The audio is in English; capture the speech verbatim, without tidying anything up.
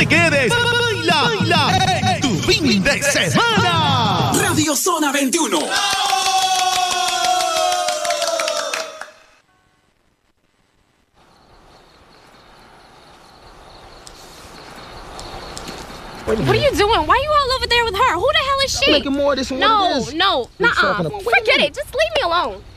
te quedes. Baila, baila en tu fin de semana. Radio Zona veintiuno. What are you doing? Why are you all over there with her? Who the hell is she? I'm making more of this one. No, what it is. no, nuh-uh. Forget it. Just leave me alone.